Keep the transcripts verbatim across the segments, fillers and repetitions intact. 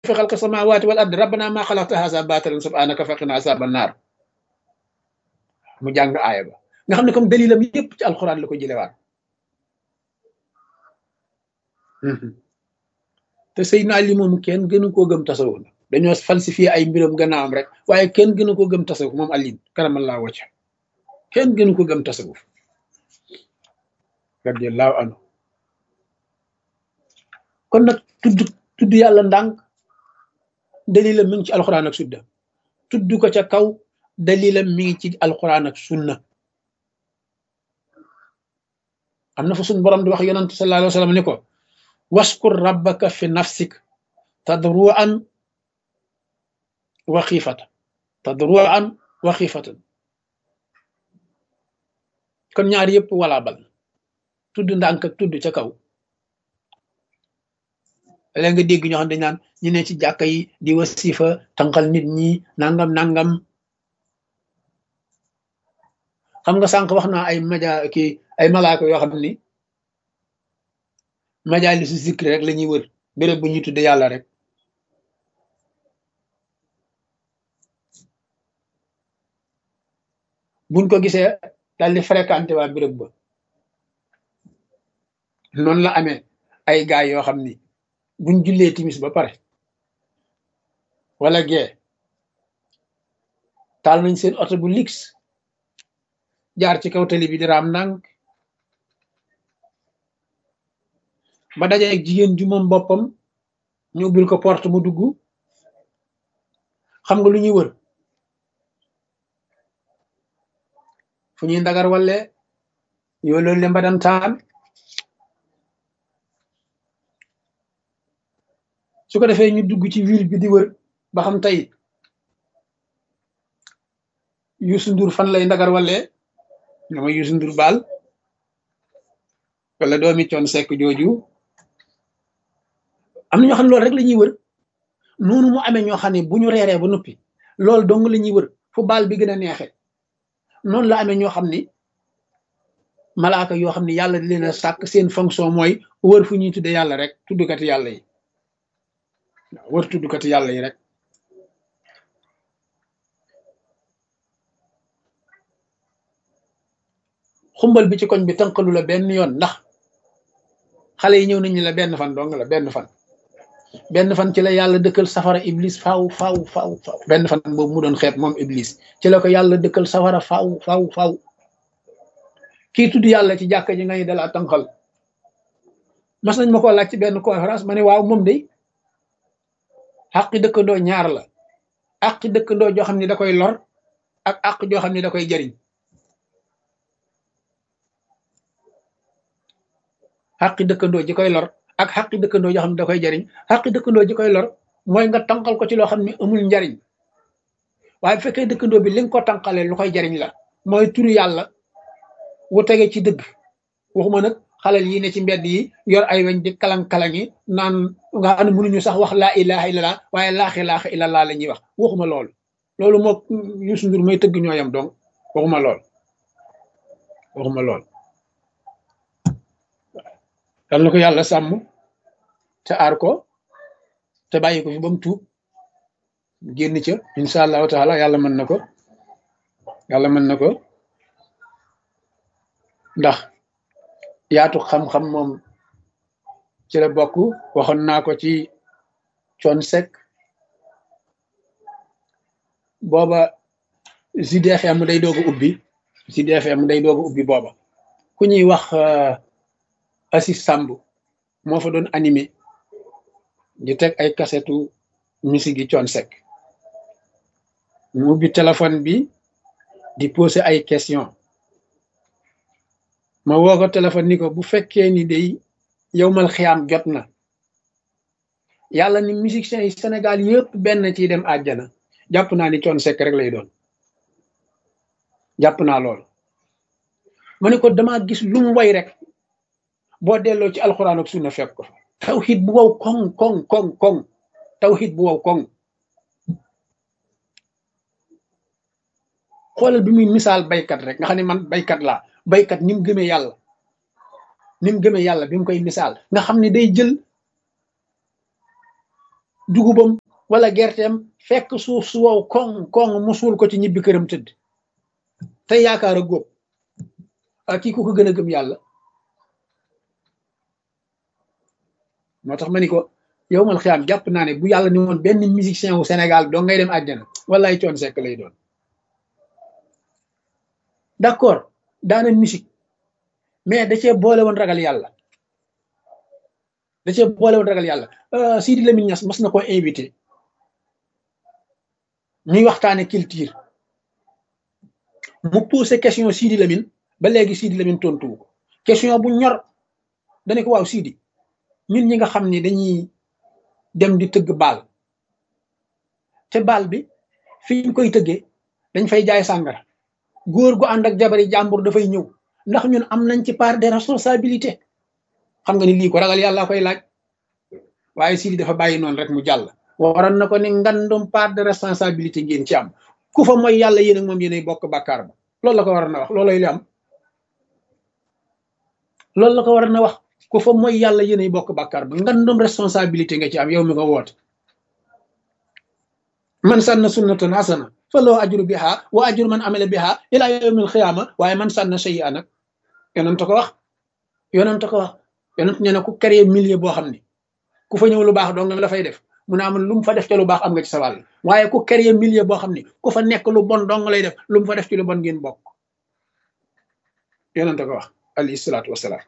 fi xalqi samawati wal ardi rabbana ma xalaqta haza batilan subhanaka faqina azaban naar mu jàng aaya ba nga xam ne comme dalilam yëpp ci alxuraan la ko jëlewaat te Seydina Ali moom kenn gënu koo gëm tasawuf na dañoo falsifié ay mbiram gannaawam rek waaye kenn gënu koo gëm tasawuf moom Ali karamallahu wajha kenn gënu ko gëm tasawuf radiyallahu anhu kon nag tudd tudd yàlla ndànk dalilam mi ngi ci alxuraan ak sunna tudd ko ca kaw dalilam mi ngi ci alxuraan ak sunna am na fa suñ borom di wax yonent sallallahu alayhi wa sallam ni ko waskur rabbaka fi nafsik tadruan wa xiifatan tadruan wa xiifatan kon ñaar yëpp wala bal tudd ndànk ak tudd ca kaw léegi nga dégg ñoo xam dañ naan ñu ne ci jàkka yi di wasifa tànqal nit ñi nangam nangam xam nga sànq wax naa ay maja kii ay malaaka yoo xam ni majaalisu zikri rek la ñuy wër béréb bu ñuy tudde yàlla rek buñ ko gisee daal di fréquenté waa béréb ba noonu la amee ay gaay yoo xam ni buñ jullee timis ba pare wala gee taal nañ seen oto bu lix jaar ci kaw tali bi di raam ndànk ba daje ak jigéen ju moom boppam ñu ubbil ko porte mu dugg xam nga lu ñuy wër fu ñuy ndagar wale yoo loolu le mbadantaan su ko defee ñu dugg ci ville bi di wër ba xam tey Youssou Ndour fan lay ndagar wale nga ma Youssou Ndour baal wala doomi Thione Seck jooju am na ñoo xam ne loolu rek la ñuy wër noonu mu amee ñoo xam ne bu ñu reeree ba noppi loolu dong la ñuy wër fu baal bi gën a neexe noonu la amee ñoo xam ni malaaka yoo xam ne yàlla di leen a sàkk seen fonction mooy wër fu ñuy tudde yàlla rek tuddukati yàlla yi waaw wër tuddukati yàlla yi rek xumbal bi ci koñ bi tënkalu la benn yoon ndax xale yi ñëw nañu la benn fan dong la benn fan benn fan ci la yàlla dëkkal safara iblis faaw faaw faaw faaw benn fan boobu mu doon xeeb moom iblis ci la ko yàlla dëkkal safara faaw faaw faaw kii tudd yàlla ci jàkka ji ngay dalaa tànqal mas nañ ma ko laaj ci benn conférence ma ne waaw moom day àqi dëkkandoo ñaar la àqi dëkkandoo joo xam ne da koy lor ak àq joo xam ne da koy jariñ àqi dëkkandoo ji koy lor ak xaqi dëkkandoo joo xam ne da koy jariñ xaqi dëkkandoo ji koy lor mooy nga tànqal ko ci loo xam ne amul njariñ waaye bu fekkee dëkkandoo bi li nga ko tànqalee lu koy jariñ la mooy turu yàlla wu tege ci dëgg waxuma nag xalal yi ne ci mbedd yi yor ay weñ di kalang-kalang yi naan nga xam ne mënuñu sax wax laa ilaha illallah waaye laaxi laaxi illallah la ñuy wax waxuma lool loolu moo Youssou Ndour may tëgg ñooyam donc waxuma lool waxuma lool dal na ko yàlla sàmm te aar ko te bàyyi ko fi ba mu tuub génn ca incha allahu taala yàlla mën na ko yàlla mën na ko ndax yaatu xam-xam moom ci la bokk waxoon naa ko ci Thione Seck booba Zik F M day doog a ubbi Zik F M day doog a ubbi booba ku ñuy wax Assis Samb moo fa doon animé di teg ay kasetu musique yi Thione Seck mu ubbi téléphone bi di poser ay question ma woo ko téléphone ni ko bu fekkee ni day yow mal xiyaam jot na yàlla ni musiciens yi Sénégal yëpp benn ciy dem àjjana jàpp naa ni Thione Seck rek lay doon jàpp naa lool ma ne ko damaa gis lu mu way rek boo delloo ci alxuraan ak sunna fekk ko fa tawxiid bu wow koŋ koŋ koŋ koŋ tawxiid bu wow koŋ xoolal bi muy misaal baykat rek nga xam ne man baykat laa baykat ni mu gëmee yàlla ni mu gëmee yàlla bi mu koy misaal nga xam ne day jël dugubam wala gerteem fekk suuf su wow koŋ koŋ mu suul ko ci ñibbi këram tëdd te yaakaar a góob ak kii ku ko gën a gëm yàlla. moo tax ma ni ko yow mal xiyaam jàpp naa ne bu yàlla ni woon benn musicien wu Sénégal doo ngay dem àjjana wallaay Thione Seck lay doon. d'accord daana musique mais da cee boole woon ragal yàlla da cee boole woon ragal yàlla Sidi Lamine Niass mas na koo invité ñuy waxtaane culture mu posé question Sidi Lamine ba léegi Sidi Lamine tontu ko question bu ñor dane ko waaw Sidi ñun ñi nga xam ni dañuy dem di tëgg baal te baal bi fi ñu koy tëggee dañ fay jaay sàngara góor gu ànd ak jabari jàmbur dafay ñëw ndax ñun am nañ ci part de responsabilité xam nga ni lii ko ragal yàlla koy laaj waaye Sidi dafa bàyyi noonu rek mu jàll waroon na ko ni ngandum part de responsabilité ngeen ci am ku fa mooy yàlla yéen ak moom yéenay bokk bàkkaar ba loolu la ko waroon na wax looloy li am loolu la ko waroon na wax ku fa mooy yàlla yéenay bokk bàkkaar ba ngandum responsabilité nga ci am yow mi ko woote man sanna sunnatan hasana fa loo ajru biha wa ajru man amila biha ila yawmil xiyaama waaye man sanna sayyi'an nag yonent ko wax yonent ko wax yonent nee na ku créer milieu boo xam ni ku fa ñëw lu baax dong la fay def mu ne am lu mu fa def ca lu baax am nga ci sa wàll waaye ku créer milieu boo xam ni ku fa nekk lu bon dong lay def lu mu fa def ci lu bon ngeen bokk yonent ko wax alayhi salaatu wasalaam.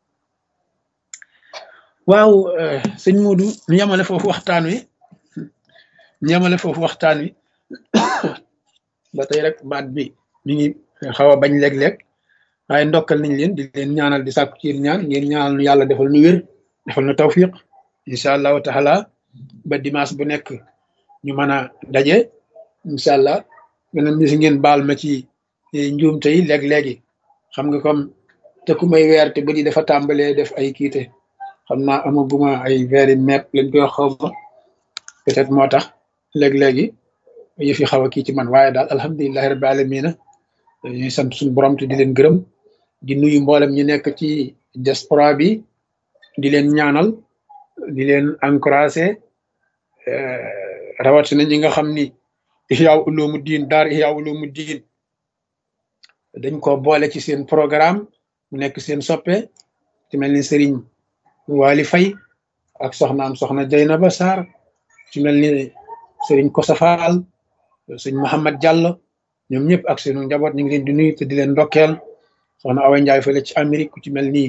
waaw sëñ Modou ñu yemale foofu waxtaan wi ñu yemale foofu waxtaan wi ba tey rek baat bi mi ngi xaw a bañ léeg-léeg waaye ndokkal nañ leen di leen ñaanal di sàkku ci ñaan ngeen ñaanal nu yàlla defal nu wér defal nu tawfiq incha allahu taala ba dimanche bu nekk ñu mën a daje incha allah beneen bi si ngeen baal ma ci njuumte yi léeg-léegi xam nga comme te ku may weer te ba di dafa tàmbalee def ay kiite xam naa amaguma ay weeri mepp lañ koy xaw ma peut-être moo tax léeg-léegi yëf yi xaw a kii ci man waaye daal alhamdulilahi rabbi alamina ñuy sant suñu borom te di leen gërëm di nuyu mboolem ñu nekk ci diaspora bi di leen ñaanal di leen encouragé rawatina ñi nga xam ni Ihya Ulumuddin daar Ihya Ulumuddin dañ ko boole ci seen programme mu nekk seen soppe ci mel ni Serigne Wali Faye ak soxnaam soxna Jaynaba Sarr ci mel ni Serigne Kosa Fall sëñ Mouhamad Diallo ñoom ñëpp ak seenu njaboot ñu ngi leen di nuyu te di leen ndokkeel soxna Awa Ndiaye fële ci Amérique ku ci mel ni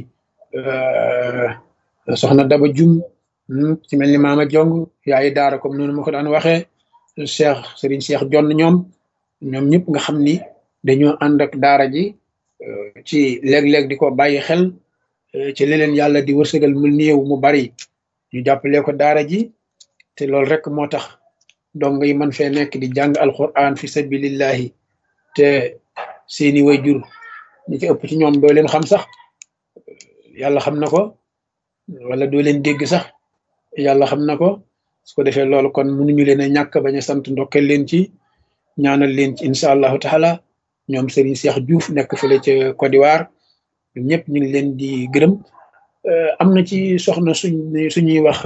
soxna Daba Jum ci mel ni Mama Jong yaayi daara comme noonu ma ko daan waxee Cheikh Serigne Cheikh Jonn ñoom ñoom ñëpp nga xam ni dañoo ànd ak daara ji ci léeg-léeg di ko bàyyi xel ci leneen yàlla di wërsëgal mu néew mu bari ñu jàppale ko daara ji te loolu rek moo tax dong yi man fee nekk di jàng alquran fi sabilillahi te seeni wayjur ñi ci ëpp ci ñoom doo leen xam sax yàlla xam na ko wala doo leen dégg sax yàlla xam na ko su ko defee loolu kon mënuñu leen a ñàkk bañ a sant ndokkeel leen ci ñaanal leen ci incha allahu taala ñoom Serigne Cheikh Diouf nekk fële ca Côte d'Ivoire ñëpp ñu ngi leen di gërëm am na ci soxna suñ suñuy wax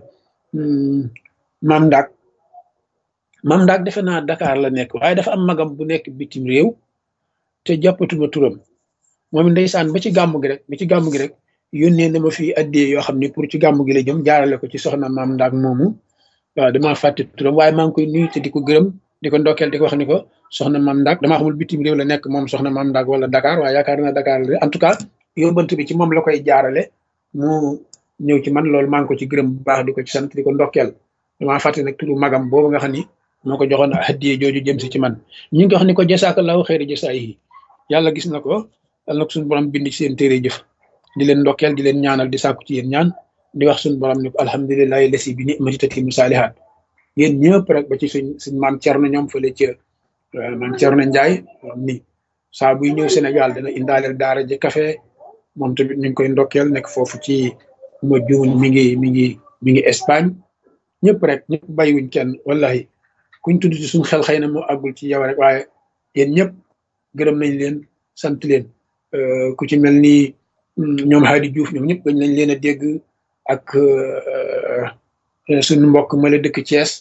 Maam Ndaak Maam Ndaak defe naa Dakar la nekk waaye dafa am magam bu nekk bitim réew te jàppatuma turam moom ndeysaan ba ci gàmmu gi rek ba ci gàmmu gi rek yónnee na ma fi addee yoo xam ne pour ci gàmmu gi la jëm jaarale ko ci soxna Maam Ndaak moomu waaw damaa fàtte turam waaye maa ngi koy nuyu te di ko gërëm di ko ndokkeel di ko wax ni ko soxna Maam Ndaak damaa xamul bitim réew la nekk moom soxna Maam Ndaak wala Dakar waaye yaakaar naa Dakar la en tout cas yóbbante bi ci moom la koy jaarale mu ñëw ci man loolu maa ngi ko ci gërëm bu baax di ko ci sant di ko ndokkeel damaa fàtte nag turu magam boobu nga xam ni moo ko joxoon hadiye jooju jëm si ci man ñu ngi wax ni ko jasaakallahu xayri jasaayihi yàlla gis na ko yàlla na ko suñu borom bind ci seen téere jëf di leen ndokkeel di leen ñaanal di sàkku ci yéen ñaan di wax suñu borom ni ko alhamdulilahi lasi bi ni'mati tatimmu saalihaat yéen ñëpp rek ba ci suñ suñ maam Cerno ñoom fële ca maam Cerno Njaay ni saa buy ñëw Sénégal dana indaaleel daara ji café moom tamit ñu ngi koy ndokkeel nekk foofu ci ma juun mi ngi mi ngi mi ngi Espagne ñëpp rek ñëpp bàyyiwuñ kenn wallahi kuñ tudd ci suñ xel xëy na moo àggul ci yow rek waaye yéen ñëpp gërëm nañ leen sant leen ku ci mel ni ñoom Hadi Diouf ñoom ñëpp gañ nañ leen a dégg ak suñu mbokk ma la dëkk Thiès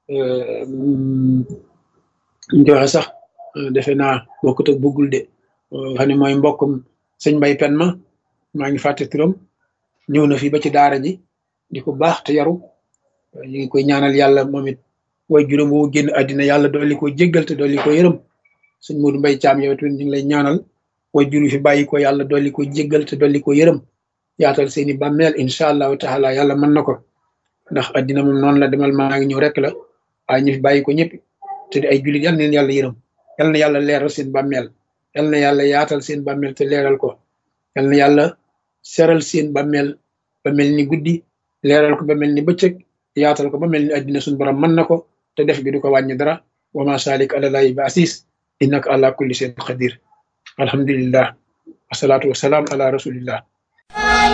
ñu waxe sax defe naa bokkut ak bëggul de xam ne mooy mbokkum sëñ Mbay Pen ma maa ngi fàtte turam ñëw na fi ba ci daara ji di ko baax te yaru ñu ngi koy ñaanal yàlla moom it way juróom woo génn àddina yàlla dolli ko jéggal te dolli ko yërëm sëñ Modou Mbay Caam yow tamit ñu ngi lay ñaanal way juru fi bàyyi ko yàlla dolli ko jéggal te dolli ko yërëm yaatal seeni bàmmeel incha allahu taala yàlla mën na ko ndax àddina moom noonu la demal maa ngi ñëw rek la waaye ñu fi bàyyi ko ñëpp te di ay jullit yal na leen yàlla yërëm yal na yàlla leeral seen bàmmeel yal na yàlla yaatal seen bàmmeel te leeral ko yal na yàlla seral seen bàmmeel ba mel ni guddi leeral ko ba mel ni bëccëg yaatal ko ba mel ni àddina suñu borom mën na ko te def gi du ko wàññi dara wa ma salik àlallaahi bi asis innaka ala kulli shay'in qadir alhamdulillah wasalaatu wasalaam ala rasulillah